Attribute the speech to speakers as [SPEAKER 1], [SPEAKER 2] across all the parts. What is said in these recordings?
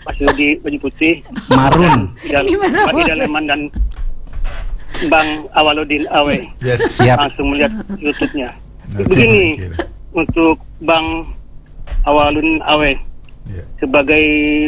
[SPEAKER 1] Mas Yudi baju putih,
[SPEAKER 2] Marun.
[SPEAKER 1] Pak Idaleman dan Bang Awaludin Awe.
[SPEAKER 3] Yes.
[SPEAKER 2] Siap.
[SPEAKER 1] Langsung melihat YouTube-nya.
[SPEAKER 3] Oke,
[SPEAKER 1] Begini,
[SPEAKER 3] oke.
[SPEAKER 1] untuk Bang Awaludin Awe
[SPEAKER 3] Ya.
[SPEAKER 1] sebagai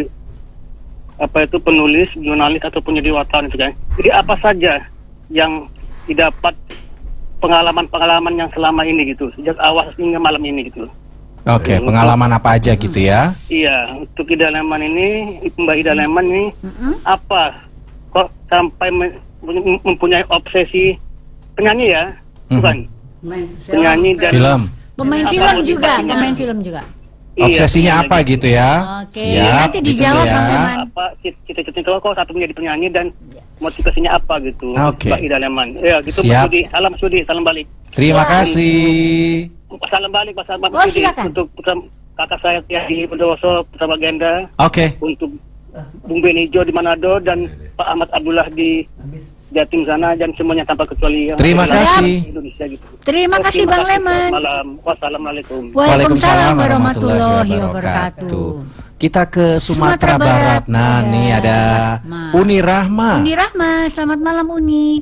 [SPEAKER 1] penulis, jurnalis atau penjadi wartawan itu kan. Jadi apa saja yang didapat pengalaman-pengalaman yang selama ini gitu, sejak awal hingga malam ini gitu.
[SPEAKER 2] Oke, pengalaman apa aja gitu ya?
[SPEAKER 1] Iya, untuk Idaleman ini, Mbak Idaleman ini apa kok sampai mempunyai obsesi penyanyi ya, bukan? Penyanyi dan
[SPEAKER 2] Film.
[SPEAKER 4] Pemain
[SPEAKER 1] Apa
[SPEAKER 4] film
[SPEAKER 1] motivasinya?
[SPEAKER 4] juga, pemain film juga.
[SPEAKER 1] Iya,
[SPEAKER 2] Obsesinya
[SPEAKER 1] iya,
[SPEAKER 2] apa gitu ya?
[SPEAKER 4] Oke,
[SPEAKER 2] Siap.
[SPEAKER 4] nanti dijawab,
[SPEAKER 2] gitu
[SPEAKER 4] Bang
[SPEAKER 2] ya.
[SPEAKER 4] Leman.
[SPEAKER 1] apa cita-cita kok satu menjadi penyanyi dan motivasinya apa gitu,
[SPEAKER 2] Oke.
[SPEAKER 1] Mbak Idaleman. Ya, gitu
[SPEAKER 2] Siap.
[SPEAKER 1] Mas Sudi, salam balik.
[SPEAKER 2] Terima kasih.
[SPEAKER 1] Salam balik Mas
[SPEAKER 4] Oh,
[SPEAKER 1] Sudi
[SPEAKER 4] silakan.
[SPEAKER 1] untuk kakak saya Tiadi Bondowoso Putra Bagenda,
[SPEAKER 2] Oke.
[SPEAKER 1] untuk Bung Benijo di Manado dan Pak Ahmad Abdullah di Jatim sana dan semuanya tanpa kecuali yang
[SPEAKER 2] Terima
[SPEAKER 1] ada di
[SPEAKER 2] kasih.
[SPEAKER 1] Indonesia gitu.
[SPEAKER 4] Terima kasih Bang Leman.
[SPEAKER 1] Malam. Wassalamualaikum.
[SPEAKER 4] Waalaikumsalam warahmatullahi wabarakatuh.
[SPEAKER 2] Kita ke Sumatera Barat. Nah,
[SPEAKER 4] Ada
[SPEAKER 2] nih ada
[SPEAKER 4] Rahma.
[SPEAKER 2] Uni Rahma.
[SPEAKER 4] Uni Rahma, selamat malam Uni.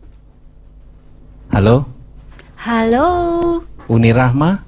[SPEAKER 2] Halo,
[SPEAKER 4] Halo.
[SPEAKER 2] Uni Rahma.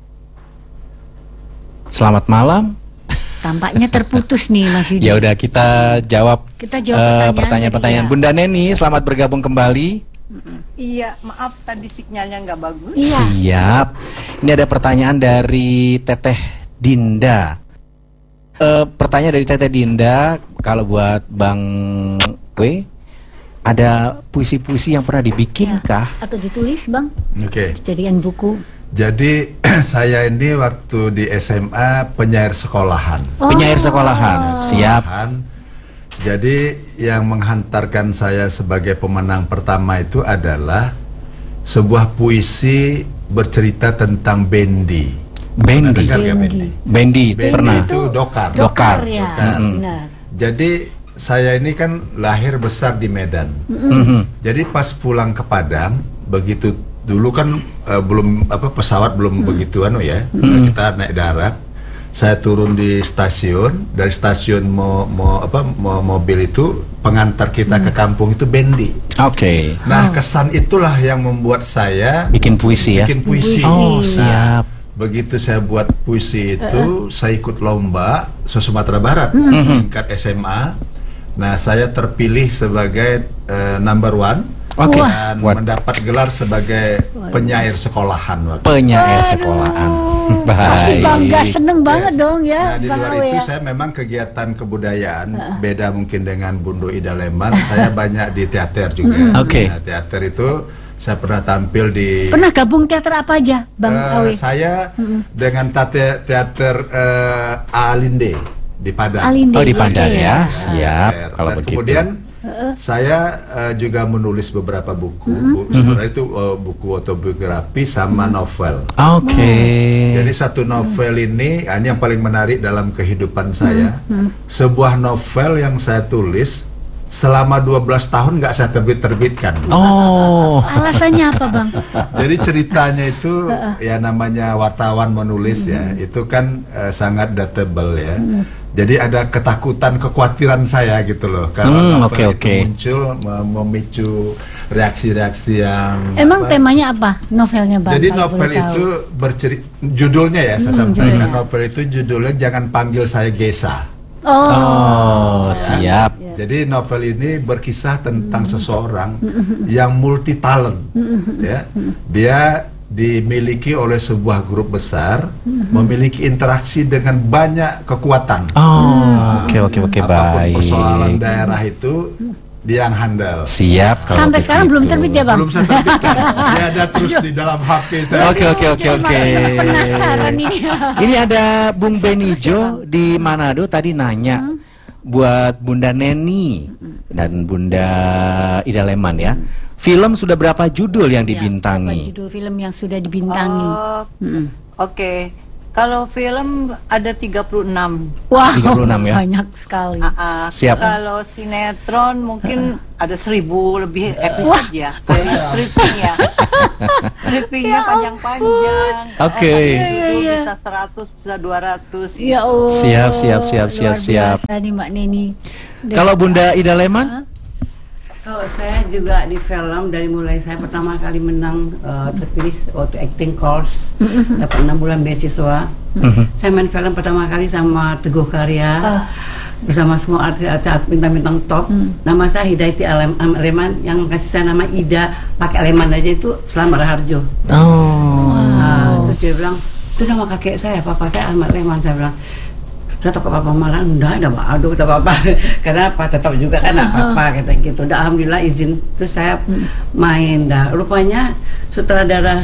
[SPEAKER 2] Selamat malam.
[SPEAKER 4] Tampaknya terputus nih Mas Yudi.
[SPEAKER 2] Ya udah kita jawab
[SPEAKER 4] Kita jawab
[SPEAKER 2] pertanyaan-pertanyaan.
[SPEAKER 4] tadi, ya.
[SPEAKER 2] Bunda Neni, selamat bergabung kembali.
[SPEAKER 5] Iya, maaf tadi sinyalnya nggak bagus.
[SPEAKER 4] Iya.
[SPEAKER 2] Siap. Ini ada pertanyaan dari Teteh Dinda. Pertanyaan dari Teteh Dinda, kalau buat Bang W, ada puisi-puisi yang pernah dibikin kah?
[SPEAKER 4] Atau ditulis Bang?
[SPEAKER 3] Oke.
[SPEAKER 4] Jadikan buku.
[SPEAKER 3] Jadi saya ini waktu di SMA penyair sekolahan.
[SPEAKER 2] Penyair sekolahan. Siap.
[SPEAKER 3] Sekolahan. Jadi yang menghantarkan saya sebagai pemenang pertama itu adalah sebuah puisi bercerita tentang bendi. Pernah
[SPEAKER 2] Bendi.
[SPEAKER 3] dengar nggak
[SPEAKER 4] Bendi.
[SPEAKER 2] Bendi,
[SPEAKER 3] Bendi
[SPEAKER 2] pernah.
[SPEAKER 3] itu dokar.
[SPEAKER 2] Dokar.
[SPEAKER 4] ya.
[SPEAKER 3] Dokar.
[SPEAKER 4] Benar.
[SPEAKER 3] Jadi saya ini kan lahir besar di Medan.
[SPEAKER 2] Mhm.
[SPEAKER 3] Jadi pas pulang ke Padang, begitu dulu kan belum pesawat belum begitu ya. Kita naik darat. Saya turun di stasiun, dari stasiun mobil itu pengantar kita ke kampung itu bendi.
[SPEAKER 2] Oke.
[SPEAKER 3] Nah, kesan itulah yang membuat saya
[SPEAKER 2] Bikin puisi ya.
[SPEAKER 3] bikin puisi.
[SPEAKER 2] Oh,
[SPEAKER 3] Nah,
[SPEAKER 2] siap.
[SPEAKER 3] begitu saya buat puisi itu, saya ikut lomba se-Sumatera Barat tingkat SMA. Nah, saya terpilih sebagai number one.
[SPEAKER 2] Oke.
[SPEAKER 3] Dan
[SPEAKER 2] Buat
[SPEAKER 3] mendapat gelar sebagai penyair sekolahan waktu itu.
[SPEAKER 2] penyair sekolahan.
[SPEAKER 4] Pasti bangga,
[SPEAKER 2] Baik.
[SPEAKER 4] seneng banget
[SPEAKER 3] Yes.
[SPEAKER 4] dong ya
[SPEAKER 3] Nah, di
[SPEAKER 4] Bang
[SPEAKER 3] luar
[SPEAKER 4] Awe
[SPEAKER 3] itu
[SPEAKER 4] ya.
[SPEAKER 3] saya memang kegiatan kebudayaan beda mungkin dengan Bundo Idaleman. Saya banyak di teater juga.
[SPEAKER 2] Oke.
[SPEAKER 3] Nah, teater itu saya pernah tampil di
[SPEAKER 4] Pernah gabung teater apa aja Bang Awe?
[SPEAKER 3] saya dengan teater Alinde di Padang.
[SPEAKER 4] Alinde.
[SPEAKER 2] Oh, di Padang
[SPEAKER 4] Oke.
[SPEAKER 2] ya. Siap.
[SPEAKER 3] Dan
[SPEAKER 2] Kalau begitu.
[SPEAKER 3] kemudian saya juga menulis beberapa buku. Sebenarnya itu buku autobiografi sama novel.
[SPEAKER 2] Oke.
[SPEAKER 3] Jadi satu novel ini yang paling menarik dalam kehidupan saya. Sebuah novel yang saya tulis selama 12 tahun nggak saya terbitkan.
[SPEAKER 2] Oh.
[SPEAKER 4] Alasannya apa Bang?
[SPEAKER 3] Jadi ceritanya itu ya namanya wartawan menulis ya, itu kan sangat dateable ya. Jadi ada ketakutan, kekhawatiran saya gitu loh. Kalau novel
[SPEAKER 2] oke.
[SPEAKER 3] itu muncul memicu reaksi-reaksi yang
[SPEAKER 4] Emang temanya apa novelnya Bang?
[SPEAKER 3] Jadi
[SPEAKER 4] kalau
[SPEAKER 3] novel
[SPEAKER 4] boleh tahu?
[SPEAKER 3] itu judulnya ya saya sampaikan. Novel itu judulnya Jangan Panggil Saya Gesa.
[SPEAKER 2] Oh, siap.
[SPEAKER 3] Jadi novel ini berkisah tentang seseorang yang multi talent, ya. Dia dimiliki oleh sebuah grup besar, memiliki interaksi dengan banyak kekuatan.
[SPEAKER 2] Oh, oke,
[SPEAKER 3] Apapun
[SPEAKER 2] baik.
[SPEAKER 3] persoalan daerah itu dia yang handal.
[SPEAKER 2] Siap. Kalau
[SPEAKER 4] Sampai sekarang belum
[SPEAKER 2] begitu.
[SPEAKER 4] terbit ya Bang?
[SPEAKER 3] Belum saya terbitkan. Dia ada terus di dalam HP saya.
[SPEAKER 2] Oke.
[SPEAKER 4] Penasaran ini.
[SPEAKER 2] Ini ada Bung Benijo di Manado tadi nanya buat Bunda Neni dan Bunda Idaleman ya. Film sudah berapa judul yang
[SPEAKER 4] Apa
[SPEAKER 2] dibintangi?
[SPEAKER 4] judul film yang sudah dibintangi?
[SPEAKER 5] Oke. Kalau film ada 36.
[SPEAKER 4] Wow,
[SPEAKER 2] 36 ya?
[SPEAKER 4] banyak sekali.
[SPEAKER 2] Siap.
[SPEAKER 5] Kalau sinetron mungkin ada 1000 lebih episode ya. Kayak stripping ya. Strippingnya panjang-panjang.
[SPEAKER 2] Oke.
[SPEAKER 5] Bisa 100, bisa 200.
[SPEAKER 4] Ya Allah.
[SPEAKER 2] Siap.
[SPEAKER 4] Luar biasa nih Mbak Neni.
[SPEAKER 2] Kalau Bunda Ida Leman?
[SPEAKER 6] Kalau saya juga di film dari mulai saya pertama kali menang terpilih waktu acting course dapat 6 bulan beasiswa. Saya main film pertama kali sama Teguh Karya bersama semua artis-artis bintang-bintang top. Nama saya Hidayati Aleman, yang kasih saya nama Ida pakai Aleman aja itu Selamat Raharjo. Terus dia bilang itu nama kakek saya, papa saya Ahmad Leman. Saya bilang saya takut papa marah, enggak apa-apa karena apa tetap juga kan apa-apa kata gitu. Alhamdulillah izin, terus saya main. Rupanya sutradara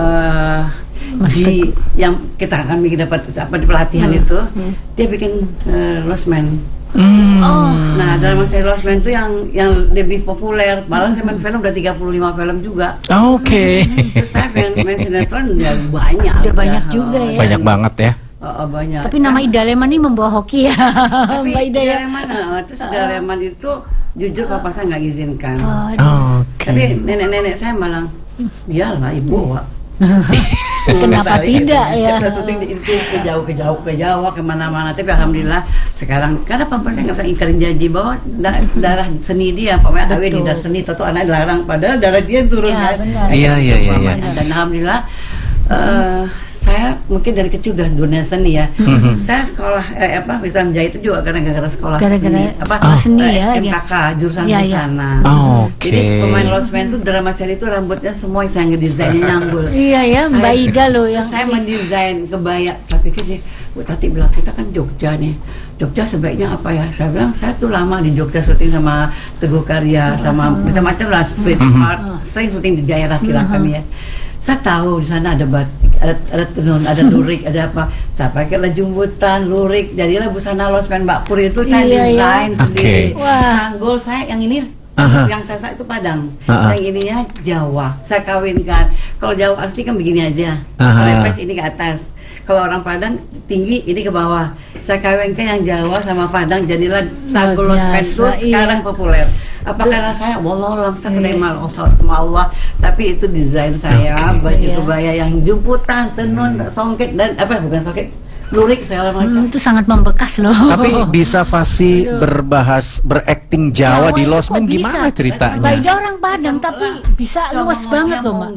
[SPEAKER 6] di yang kita akan bikin dapat apa di pelatihan itu dia bikin Lost Man. Nah dalam masa Lost Man itu yang lebih populer, malah saya main film udah 35 film juga.
[SPEAKER 2] Oke.
[SPEAKER 6] Terus saya main sinetron ya banyak.
[SPEAKER 4] Udah banyak juga ya.
[SPEAKER 2] Banyak banget ya.
[SPEAKER 6] Banyak.
[SPEAKER 4] Tapi nama Ida Leman ini membawa hoki ya.
[SPEAKER 6] Tapi
[SPEAKER 4] Mbak Ida ya.
[SPEAKER 6] Terus Ida Leman itu jujur papa saya nggak izinkan.
[SPEAKER 2] Oke.
[SPEAKER 6] Tapi nenek-nenek saya malah, iyalah ibu Wak.
[SPEAKER 4] Kenapa tidak ya?
[SPEAKER 6] Kita syuting itu ke Jawa kemana-mana. Tapi alhamdulillah sekarang karena papa saya nggak bisa ingkarin janji bahwa darah seni dia, pokoknya awe di darah seni, tentu anak dilarang padahal darah dia turun
[SPEAKER 4] Ya,
[SPEAKER 6] kan.
[SPEAKER 4] benar.
[SPEAKER 2] Iya.
[SPEAKER 6] Dan alhamdulillah saya mungkin dari kecil udah dunia seni ya. Saya sekolah bisa menjahit itu juga gara-gara sekolah seni.
[SPEAKER 4] Seni ya.
[SPEAKER 6] SMKK jurusan
[SPEAKER 4] Ya.
[SPEAKER 6] busana.
[SPEAKER 2] Oke.
[SPEAKER 6] Jadi pemain Lost Man itu drama seri itu rambutnya semua saya ngedesainnya nyanggul.
[SPEAKER 4] Iya ya, Mbak Ida loh yang
[SPEAKER 6] Saya mendesain kebaya. Saya pikir dia, Bu Tati bilang kita kan Jogja nih. Jogja sebaiknya apa ya? Saya bilang saya tuh lama di Jogja syuting sama Teguh Karya sama macam-macam lah street art. Saya syuting di daerah kira kami ya. Saya tahu di sana ada batik, ada tenun, ada lurik, ada apa. Saya pakailah jumbutan, lurik, jadilah busana Lost Man Mbak Pur itu saya desain sendiri. Sanggul saya yang ini, yang saya itu Padang, yang ininya Jawa. Saya kawinkan. Kalau Jawa asli kan begini aja, lepes ini ke atas. Kalau orang Padang tinggi ini ke bawah. Saya kawinkan yang Jawa sama Padang, jadilah sanggul Lost Man itu sekarang populer. Apa karena saya wallahualam saya kenal sama Allah, tapi itu desain saya, baju kebaya yang jumputan, tenun, songket dan bukan songket, lurik segala macam.
[SPEAKER 4] itu sangat membekas loh.
[SPEAKER 2] Tapi bisa fasih berakting Jawa di Lost Man gimana ceritanya?
[SPEAKER 4] Mbak Ida orang Padang tapi bisa luas banget loh Mbak.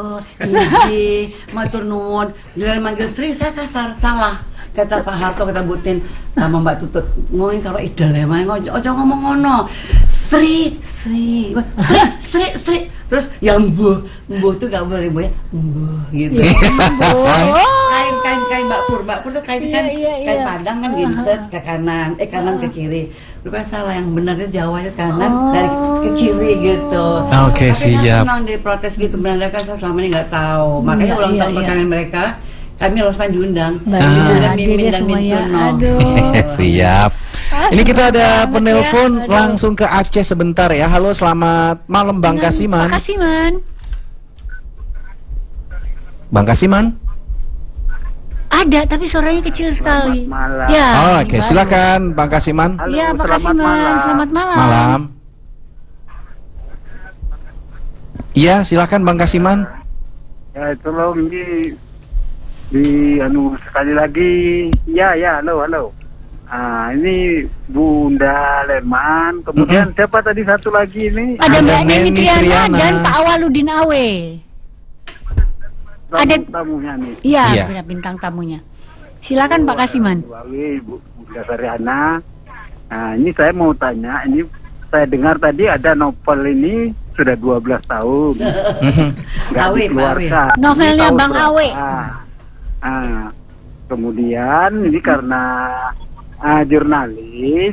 [SPEAKER 6] Matur nuwun, jalan manggil Sri saya kasar, salah. Kata Pak Harto, kata Butin sama Mbak Tutut, ngomongin kalau Ida Leman, ojo ngomong ngono. Sri. Terus yang mbuh tuh gak boleh mbuh ya, mbuh gitu. Kain Mbak Pur tuh kain kain Padang kan insert ke kanan, kanan ke kiri. Bukan salah, yang benarnya Jawa itu kanan dari ke kiri gitu.
[SPEAKER 2] Oke,
[SPEAKER 6] siap. Tapi saya senang diprotes gitu, benar kan saya selama ini nggak tahu. Makanya ulang tahun perkawinan mereka kami Lost Man diundang.
[SPEAKER 4] Mimin dan Mintuno.
[SPEAKER 2] Siap. Ini kita ada penelpon langsung ke Aceh sebentar ya. Halo, selamat malam Bang Kasiman. Bang Kasiman.
[SPEAKER 4] Ada, tapi suaranya kecil sekali.
[SPEAKER 1] Malam.
[SPEAKER 4] Ya.
[SPEAKER 2] Oke, silakan Bang Kasiman.
[SPEAKER 4] Iya, Bang Kasiman. Selamat malam.
[SPEAKER 2] Malam. Iya, silakan Bang Kasiman.
[SPEAKER 1] Ya, tolong di sekali lagi. Ya, halo. Ini Bunda Leman, kemudian siapa tadi satu lagi ini?
[SPEAKER 4] Ada Mbak Neni Triana dan Pak Awaludin Awe. Ada
[SPEAKER 1] tamunya nih.
[SPEAKER 4] Iya, bintang tamunya. Silakan Pak Kasiman.
[SPEAKER 1] Bunda Triana. Nah, ini saya mau tanya, ini saya dengar tadi ada novel ini sudah 12 tahun. Nggak dikeluarkan.
[SPEAKER 4] Novelnya Bang Awe.
[SPEAKER 1] Kemudian ini karena jurnalis,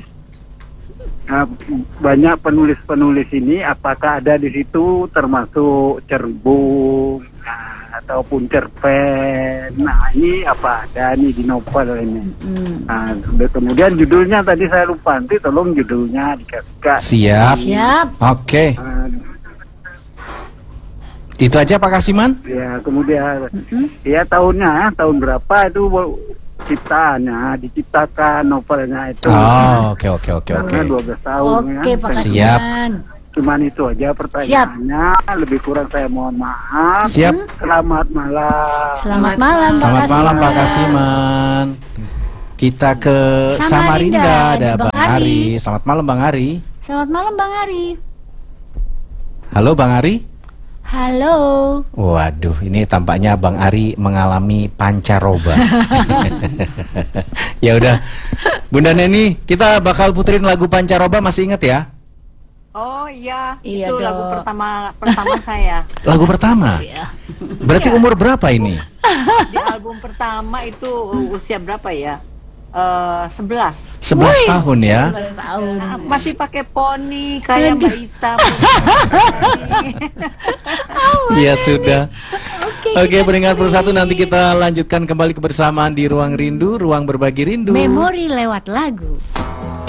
[SPEAKER 1] banyak penulis-penulis ini, apakah ada di situ termasuk Cerbung ataupun cerpen? Nah, ini apa ada nih di novel ini? Kemudian judulnya tadi saya lupa, nanti tolong judulnya dikasih.
[SPEAKER 2] Siap. Oke. Itu aja Pak Kasiman?
[SPEAKER 7] Ya, kemudian ya tahunnya, tahun berapa itu ciptaannya, diciptakan novelnya itu.
[SPEAKER 2] Oh, oke.
[SPEAKER 7] Karena 12 tahun
[SPEAKER 4] Oke,
[SPEAKER 7] ya.
[SPEAKER 4] Pak
[SPEAKER 2] Siap.
[SPEAKER 4] Kasiman.
[SPEAKER 7] Cuman itu aja pertanyaannya. Lebih kurang saya mohon maaf.
[SPEAKER 2] Siap.
[SPEAKER 7] Selamat malam.
[SPEAKER 4] Selamat malam, Pak
[SPEAKER 2] Selamat malam Pak
[SPEAKER 4] Kasiman.
[SPEAKER 2] Kasiman. Kita ke
[SPEAKER 4] Samarinda,
[SPEAKER 2] Samarinda, ada
[SPEAKER 4] ada
[SPEAKER 2] Bang
[SPEAKER 4] Bang Ari.
[SPEAKER 2] Ari. Selamat malam Bang Ari.
[SPEAKER 4] Selamat malam, Bang Ari.
[SPEAKER 2] Halo Bang Ari.
[SPEAKER 4] Halo.
[SPEAKER 2] Waduh, ini tampaknya Bang Ari mengalami pancaroba. Ya udah, Bunda Neni, kita bakal puterin lagu pancaroba, masih inget ya?
[SPEAKER 5] Oh iya,
[SPEAKER 4] Iya
[SPEAKER 5] itu
[SPEAKER 4] dong.
[SPEAKER 5] lagu pertama saya.
[SPEAKER 2] Lagu pertama. Berarti
[SPEAKER 5] Iya.
[SPEAKER 2] umur berapa ini?
[SPEAKER 5] Di album pertama itu usia berapa ya? 11.
[SPEAKER 2] 11 tahun ya.
[SPEAKER 4] 11 tahun.
[SPEAKER 5] Masih pakai poni kayak Mbak Ita.
[SPEAKER 2] Ya sudah. Oke, peringkat persatu nanti kita lanjutkan kembali kebersamaan di Ruang Rindu, ruang berbagi rindu.
[SPEAKER 4] Memori lewat lagu.